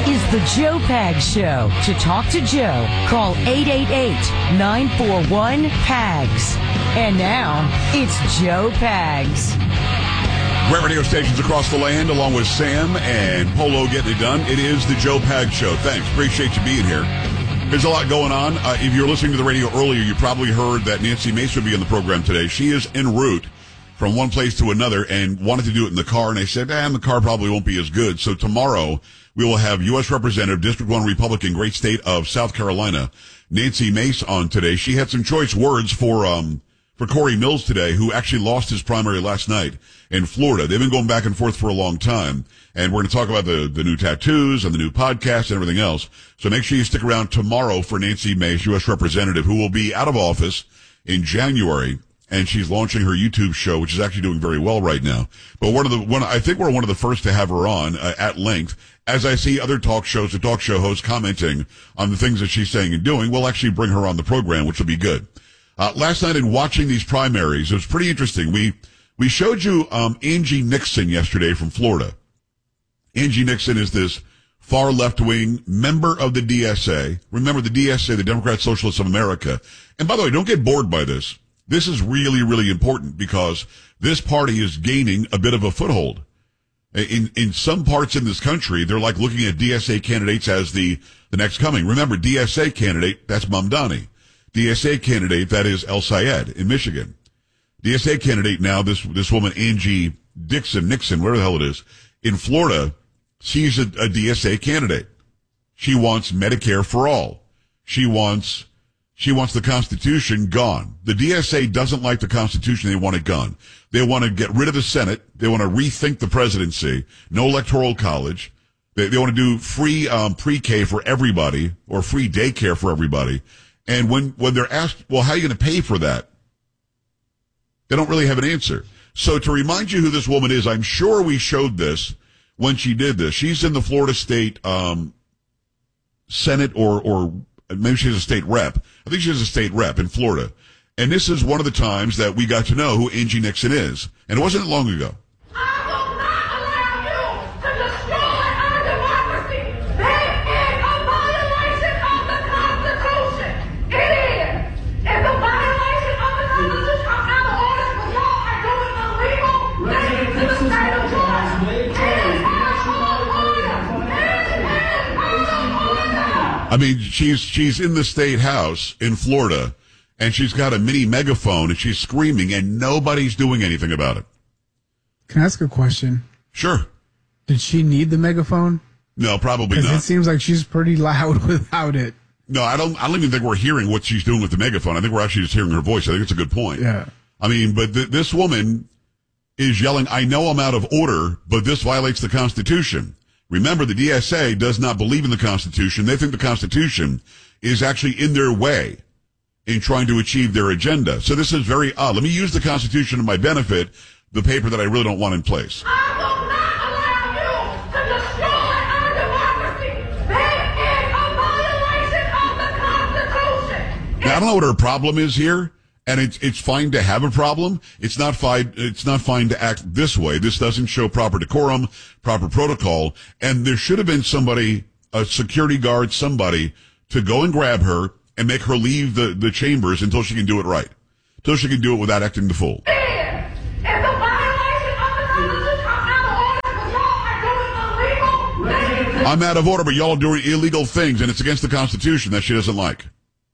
is the Joe Pags Show. To talk to Joe, call 888-941-PAGS. And now, it's Joe Pags. Great radio stations across the land, along with Sam and Polo getting it done. It is the Joe Pags Show. Thanks. Appreciate you being here. There's a lot going on. If you're listening to the radio earlier, you probably heard that Nancy Mace would be on the program today. She is en route from one place to another and wanted to do it in the car. And I said, the car probably won't be as good. So tomorrow we will have U.S. Representative, District 1 Republican, great state of South Carolina, Nancy Mace on today. She had some choice words for Corey Mills today, who actually lost his primary last night in Florida. They've been going back and forth for a long time. And we're going to talk about the new tattoos and the new podcast and everything else. So make sure you stick around tomorrow for Nancy Mace, U.S. Representative, who will be out of office in January. And she's launching her YouTube show, which is actually doing very well right now. But I think we're one of the first to have her on at length. As I see other talk show hosts commenting on the things that she's saying and doing, we'll actually bring her on the program, which will be good. Last night in watching these primaries, it was pretty interesting. We showed you Angie Nixon yesterday from Florida. Angie Nixon is this far left-wing member of the DSA. Remember, the DSA, the Democrat Socialists of America. And by the way, don't get bored by this. This is really, really important because this party is gaining a bit of a foothold. In some parts in this country, they're like looking at DSA candidates as the next coming. Remember, DSA candidate, that's Mamdani. DSA candidate, that is El Sayed in Michigan. DSA candidate now, this woman, Angie Nixon, whatever the hell it is, in Florida, she's a DSA candidate. She wants Medicare for all. She wants the Constitution gone. The DSA doesn't like the Constitution. They want it gone. They want to get rid of the Senate. They want to rethink the presidency. No electoral college. They want to do free pre-K for everybody or free daycare for everybody. And when they're asked, well, how are you going to pay for that? They don't really have an answer. So to remind you who this woman is, I'm sure we showed this when she did this. She's in the Florida State Senate or maybe she's a state rep. I think she's a state rep in Florida. And this is one of the times that we got to know who Angie Nixon is. And it wasn't long ago. I mean, she's in the state house in Florida, and she's got a mini megaphone, and she's screaming, and nobody's doing anything about it. Can I ask a question? Sure. Did she need the megaphone? No, probably not. Because it seems like she's pretty loud without it. No, I don't even think we're hearing what she's doing with the megaphone. I think we're actually just hearing her voice. I think it's a good point. Yeah. I mean, but this woman is yelling, I know I'm out of order, but this violates the Constitution. Remember, the DSA does not believe in the Constitution. They think the Constitution is actually in their way in trying to achieve their agenda. So this is very odd. Let me use the Constitution to my benefit, the paper that I really don't want in place. I will not allow you to destroy our democracy. That is a violation of the Constitution. Now, I don't know what her problem is here. And it's fine to have a problem. It's not fine to act this way. This doesn't show proper decorum, proper protocol. And there should have been somebody, a security guard, somebody, to go and grab her and make her leave the chambers until she can do it right. Until she can do it without acting the fool. I'm out of order, but y'all are doing illegal things, and it's against the Constitution that she doesn't like.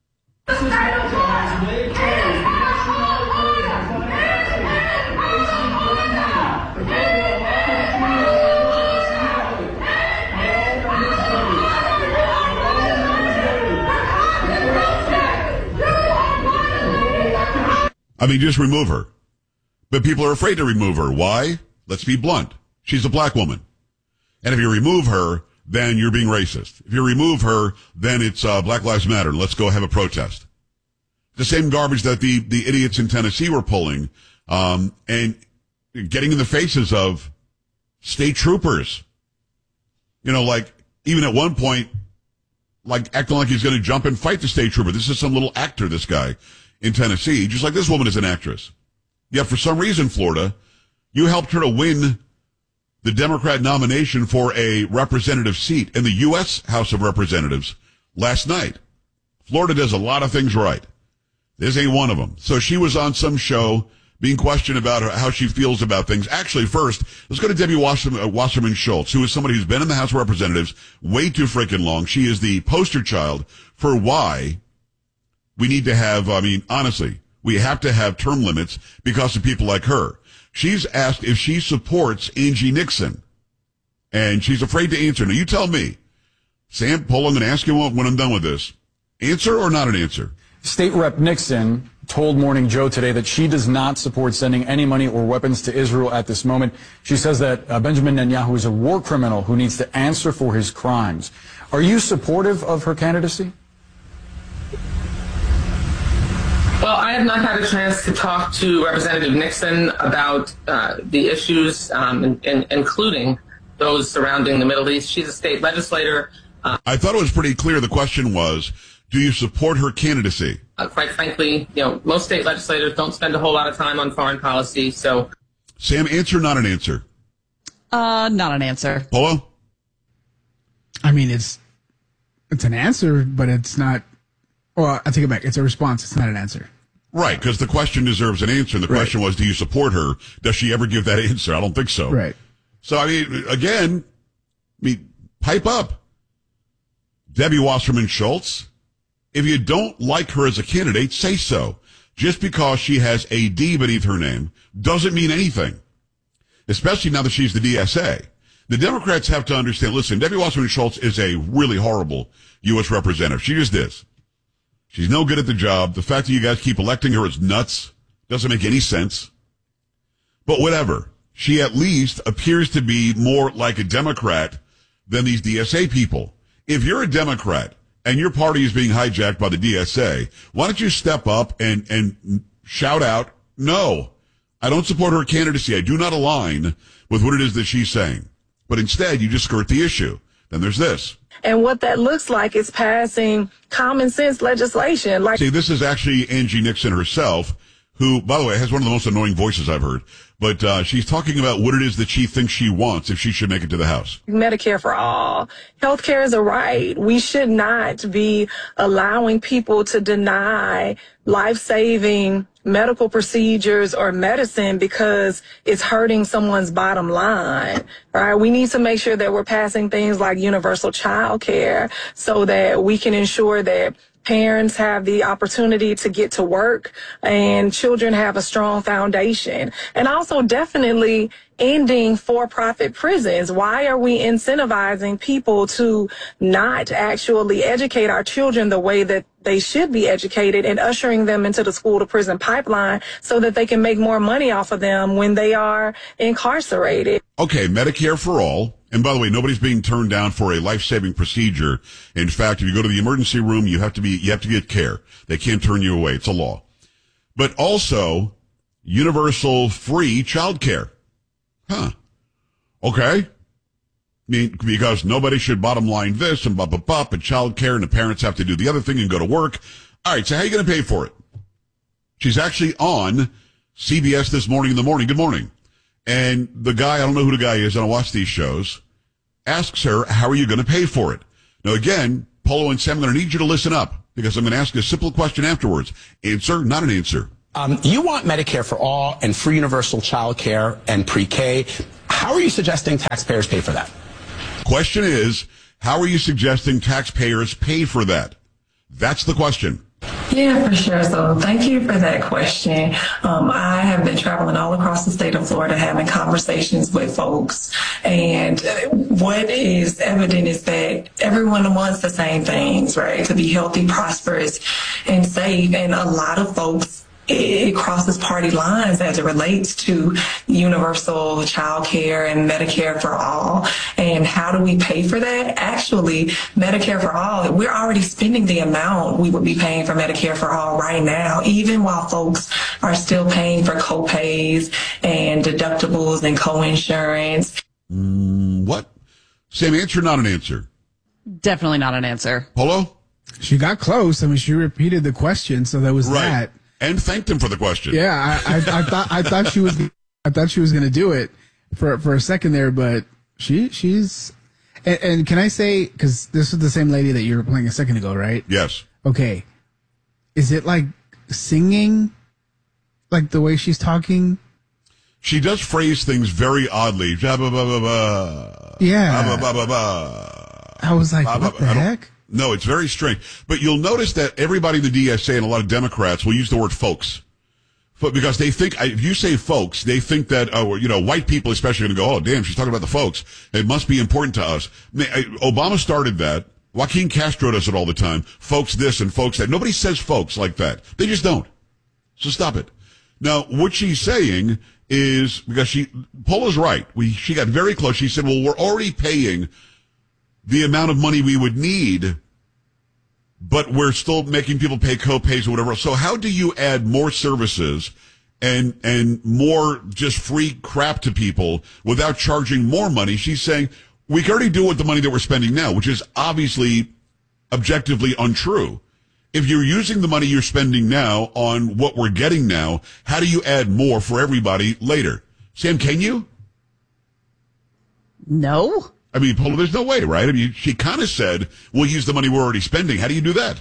I mean, just remove her. But people are afraid to remove her. Why? Let's be blunt. She's a black woman. And if you remove her, then you're being racist. If you remove her, then it's Black Lives Matter. Let's go have a protest. The same garbage that the idiots in Tennessee were pulling, and getting in the faces of state troopers. You know, like, even at one point, like, acting like he's going to jump and fight the state trooper. This is some little actor, this guy, in Tennessee, just like this woman is an actress. Yet for some reason, Florida, you helped her to win the Democrat nomination for a representative seat in the U.S. House of Representatives last night. Florida does a lot of things right. This ain't one of them. So she was on some show being questioned about how she feels about things. Actually, first, let's go to Debbie Wasserman Schultz, who is somebody who's been in the House of Representatives way too freaking long. She is the poster child for why we need to have, honestly, we have to have term limits because of people like her. She's asked if she supports Angie Nixon, and she's afraid to answer. Now, you tell me. Sam, Polo, I'm going to ask you when I'm done with this. Answer or not an answer? State Rep Nixon told Morning Joe today that she does not support sending any money or weapons to Israel at this moment. She says that Benjamin Netanyahu is a war criminal who needs to answer for his crimes. Are you supportive of her candidacy? Well, I have not had a chance to talk to Representative Nixon about the issues, including those surrounding the Middle East. She's a state legislator. I thought it was pretty clear. The question was, do you support her candidacy? Quite frankly, most state legislators don't spend a whole lot of time on foreign policy. So, Sam, answer, not an answer? Not an answer. Polo? I mean, it's an answer, but it's not. Well, I take it back. It's a response. It's not an answer. Right, because the question deserves an answer. And the question was, do you support her? Does she ever give that answer? I don't think so. Right. So, again, pipe up. Debbie Wasserman Schultz, if you don't like her as a candidate, say so. Just because she has a D beneath her name doesn't mean anything, especially now that she's the DSA. The Democrats have to understand, listen, Debbie Wasserman Schultz is a really horrible U.S. representative. She just is. She's no good at the job. The fact that you guys keep electing her is nuts. Doesn't make any sense. But whatever. She at least appears to be more like a Democrat than these DSA people. If you're a Democrat and your party is being hijacked by the DSA, why don't you step up and shout out, no, I don't support her candidacy. I do not align with what it is that she's saying. But instead, you just skirt the issue. Then there's this. And what that looks like is passing common sense legislation. See, this is actually Angie Nixon herself, who, by the way, has one of the most annoying voices I've heard. But she's talking about what it is that she thinks she wants if she should make it to the House. Medicare for all. Healthcare is a right. We should not be allowing people to deny life-saving medical procedures or medicine because it's hurting someone's bottom line, right? We need to make sure that we're passing things like universal child care so that we can ensure that parents have the opportunity to get to work and children have a strong foundation. And also definitely ending for-profit prisons. Why are we incentivizing people to not actually educate our children the way that they should be educated and ushering them into the school to prison pipeline so that they can make more money off of them when they are incarcerated? Okay, Medicare for all. And by the way, nobody's being turned down for a life-saving procedure. In fact, if you go to the emergency room, you have to get care. They can't turn you away. It's a law. But also, universal free child care. Huh. Okay. Because nobody should bottom line this and and child care and the parents have to do the other thing and go to work. All right. So how are you going to pay for it? She's actually on CBS this morning in the morning. Good morning. And the guy, I don't know who the guy is, I don't watch these shows, asks her, how are you going to pay for it? Now again, Polo and Sam, I'm going to need you to listen up because I'm going to ask you a simple question afterwards. Answer, not an answer. You want Medicare for all and free universal child care and pre-K. How are you suggesting taxpayers pay for that? Question is, how are you suggesting taxpayers pay for that? That's the question. Yeah, for sure. So thank you for that question. I have been traveling all across the state of Florida having conversations with folks. And what is evident is that everyone wants the same things, right? To be healthy, prosperous, and safe. And a lot of folks, it crosses party lines as it relates to universal child care and Medicare for all. And how do we pay for that? Actually, Medicare for all, we're already spending the amount we would be paying for Medicare for all right now, even while folks are still paying for co-pays and deductibles and co-insurance. What? Same answer, not an answer? Definitely not an answer. Polo? She got close. I mean, she repeated the question, so that was that. And thanked him for the question. Yeah, I thought she was going to do it. for a second there, but she's and can I say, because this was the same lady that you were playing a second ago, right? Yes. Okay. Is it like singing, like the way she's talking? She does phrase things very oddly. Yeah. I was like, what the heck? No, it's very strange. But you'll notice that everybody in the DSA and a lot of Democrats will use the word folks. Because they think, if you say folks, they think that, white people especially are going to go, oh, damn, she's talking about the folks. It must be important to us. Obama started that. Joaquin Castro does it all the time. Folks this and folks that. Nobody says folks like that. They just don't. So stop it. Now, what she's saying is, because Paula's right. She got very close. She said, well, we're already paying the amount of money we would need, but we're still making people pay co-pays or whatever. So how do you add more services and more just free crap to people without charging more money? She's saying we can already do with the money that we're spending now, which is obviously objectively untrue. If you're using the money you're spending now on what we're getting now, how do you add more for everybody later? Sam, can you? No. I mean, Paula, there's no way, right? I mean, she kind of said, we'll use the money we're already spending. How do you do that?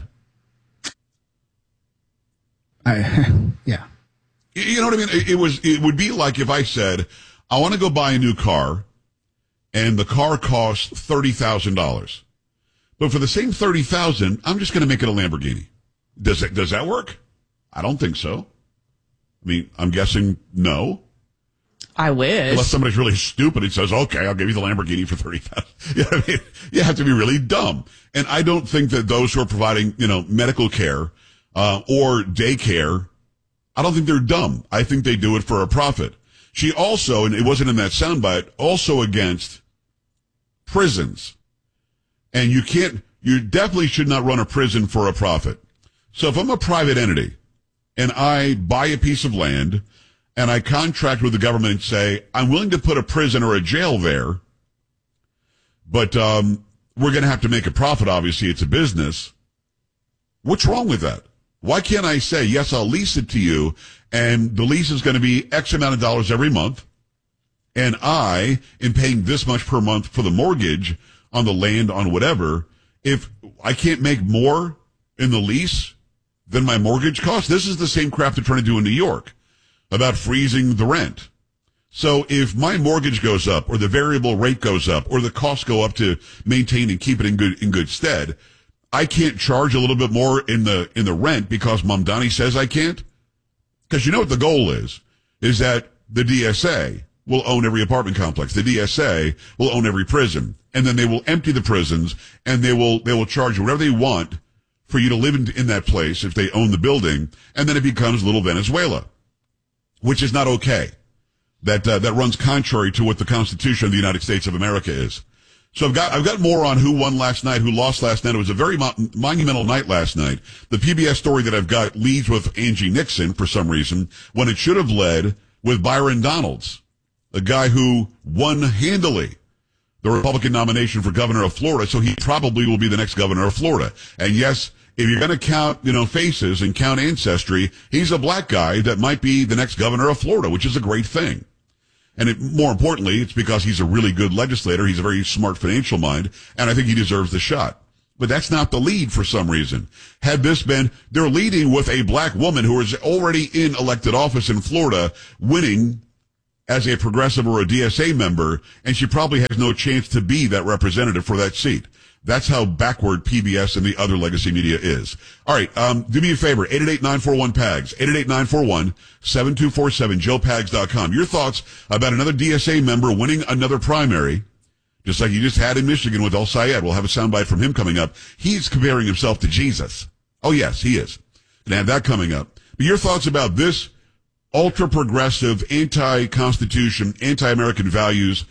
Yeah. You know what I mean? It would be like if I said, I want to go buy a new car, and the car costs $30,000. But for the same $30,000, I'm just going to make it a Lamborghini. Does that work? I don't think so. I mean, I'm guessing no. I wish. Unless somebody's really stupid and says, okay, I'll give you the Lamborghini for $30,000. You know what I mean? You have to be really dumb. And I don't think that those who are providing, medical care, or daycare, I don't think they're dumb. I think they do it for a profit. She also, and it wasn't in that soundbite, also against prisons. And you definitely should not run a prison for a profit. So if I'm a private entity and I buy a piece of land and I contract with the government and say, I'm willing to put a prison or a jail there, but we're going to have to make a profit, obviously. It's a business. What's wrong with that? Why can't I say, yes, I'll lease it to you, and the lease is going to be X amount of dollars every month, and I am paying this much per month for the mortgage on the land, on whatever. If I can't make more in the lease than my mortgage costs, this is the same crap they're trying to do in New York about freezing the rent. So if my mortgage goes up, or the variable rate goes up, or the costs go up to maintain and keep it in good stead, I can't charge a little bit more in the rent because Mamdani says I can't. Because you know what the goal is that the DSA will own every apartment complex. The DSA will own every prison, and then they will empty the prisons, and they will charge you whatever they want for you to live in that place if they own the building, and then it becomes little Venezuela, which is not okay. That runs contrary to what the Constitution of the United States of America is. So I've got more on who won last night, who lost last night. It was a very monumental night last night. The PBS story that I've got leads with Angie Nixon for some reason, when it should have led with Byron Donalds, a guy who won handily the Republican nomination for governor of Florida, so he probably will be the next governor of Florida. And yes, if you're going to count, faces and count ancestry, he's a black guy that might be the next governor of Florida, which is a great thing. And more importantly, it's because he's a really good legislator. He's a very smart financial mind, and I think he deserves the shot. But that's not the lead for some reason. Had this been, they're leading with a black woman who is already in elected office in Florida, winning as a progressive or a DSA member, and she probably has no chance to be that representative for that seat. That's how backward PBS and the other legacy media is. All right, do me a favor, 888-941-PAGS, 888-941-7247, joepags.com. Your thoughts about another DSA member winning another primary, just like you just had in Michigan with El Sayed. We'll have a soundbite from him coming up. He's comparing himself to Jesus. Oh, yes, he is. Gonna have that coming up. But your thoughts about this ultra-progressive, anti-Constitution, anti-American values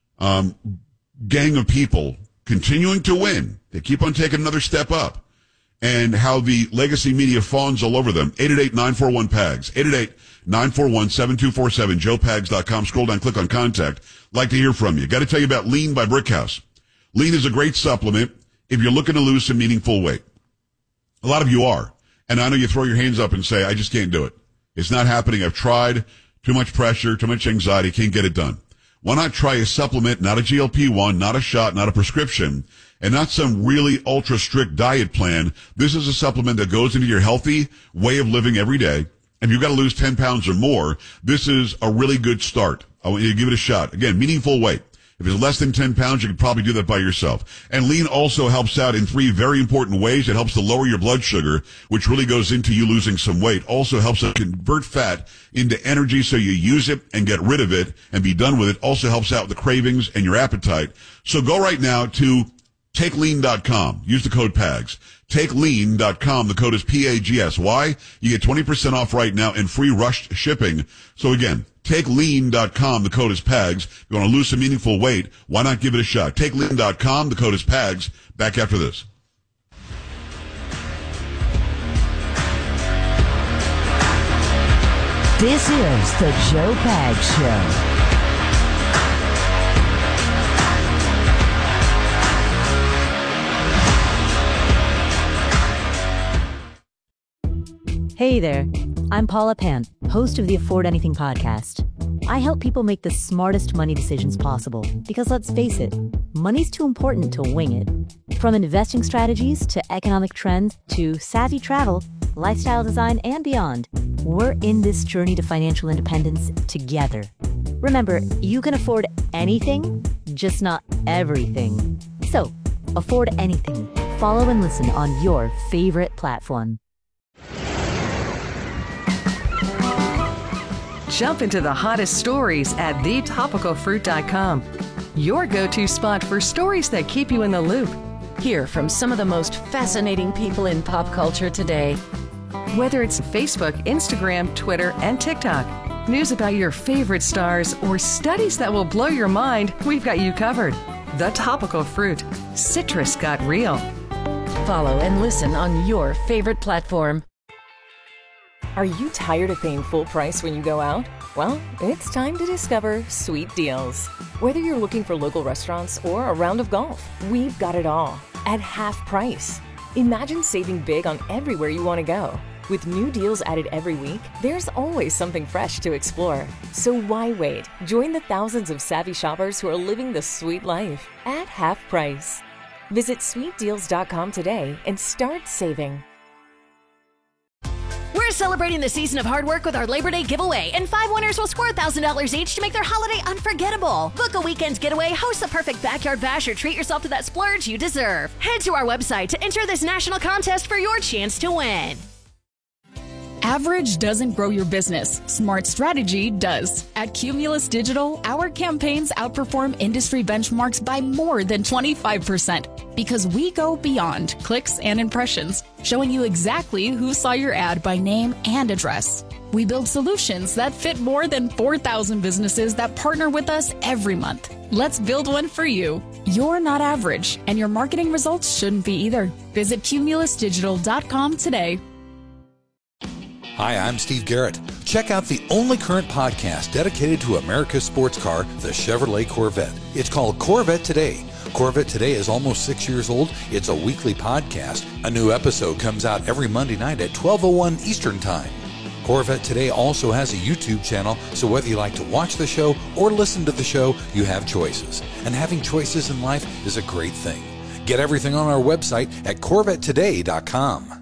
gang of people continuing to win. They keep on taking another step up. And how the legacy media fawns all over them. 888-941-PAGS. 888-941-7247. joepags.com. Scroll down, click on contact. Like to hear from you. Got to tell you about Lean by Brickhouse. Lean is a great supplement if you're looking to lose some meaningful weight. A lot of you are. And I know you throw your hands up and say, I just can't do it. It's not happening. I've tried. Too much pressure, too much anxiety. Can't get it done. Why not try a supplement, not a GLP-1, not a shot, not a prescription, and not some really ultra strict diet plan? This is a supplement that goes into your healthy way of living every day. And if you've got to lose 10 pounds or more, this is a really good start. I want you to give it a shot. Again, meaningful weight. If it's less than 10 pounds, you can probably do that by yourself. And Lean also helps out in 3 very important ways. It helps to lower your blood sugar, which really goes into you losing some weight. Also helps to convert fat into energy so you use it and get rid of it and be done with it. Also helps out with the cravings and your appetite. So go right now to TakeLean.com. Use the code PAGS. TakeLean.com. The code is PAGS. Why? You get 20% off right now and free rushed shipping. So again, TakeLean.com. The code is PAGS. If you want to lose some meaningful weight, why not give it a shot? TakeLean.com. The code is PAGS. Back after this. This is the Joe Pags Show. Hey there, I'm Paula Pant, host of the Afford Anything podcast. I help people make the smartest money decisions possible because, let's face it, money's too important to wing it. From investing strategies to economic trends to savvy travel, lifestyle design, and beyond, we're in this journey to financial independence together. Remember, you can afford anything, just not everything. So, afford anything. Follow and listen on your favorite platform. Jump into the hottest stories at thetopicalfruit.com. Your go-to spot for stories that keep you in the loop. Hear from some of the most fascinating people in pop culture today. Whether it's Facebook, Instagram, Twitter, and TikTok, news about your favorite stars, or studies that will blow your mind, we've got you covered. The Topical Fruit. Citrus got real. Follow and listen on your favorite platform. Are you tired of paying full price when you go out? Well, it's time to discover Sweet Deals. Whether you're looking for local restaurants or a round of golf, we've got it all at half price. Imagine saving big on everywhere you want to go. With new deals added every week, there's always something fresh to explore. So why wait? Join the thousands of savvy shoppers who are living the sweet life at half price. Visit sweetdeals.com today and start saving. We're celebrating the season of hard work with our Labor Day giveaway, and 5 winners will score $1,000 each to make their holiday unforgettable. Book a weekend getaway, host the perfect backyard bash, or treat yourself to that splurge you deserve. Head to our website to enter this national contest for your chance to win. Average doesn't grow your business. Smart strategy does. At Cumulus Digital, our campaigns outperform industry benchmarks by more than 25% because we go beyond clicks and impressions, showing you exactly who saw your ad by name and address. We build solutions that fit more than 4,000 businesses that partner with us every month. Let's build one for you. You're not average, and your marketing results shouldn't be either. Visit cumulusdigital.com today. Hi, I'm Steve Garrett. Check out the only current podcast dedicated to America's sports car, the Chevrolet Corvette. It's called Corvette Today. Corvette Today is almost 6 years old. It's a weekly podcast. A new episode comes out every Monday night at 12:01 Eastern Time. Corvette Today also has a YouTube channel, so whether you like to watch the show or listen to the show, you have choices. And having choices in life is a great thing. Get everything on our website at CorvetteToday.com.